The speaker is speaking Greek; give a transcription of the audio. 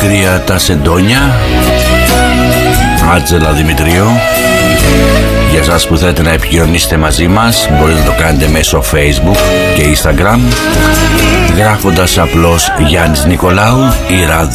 κρύα τα σεντόνια. Άτζελα Δημητρίου. Για σας που θέλετε να επικοινωνήσετε μαζί μας, μπορείτε να το κάνετε μέσω Facebook και Instagram, γράφοντας απλώς Γιάννης Νικολάου ή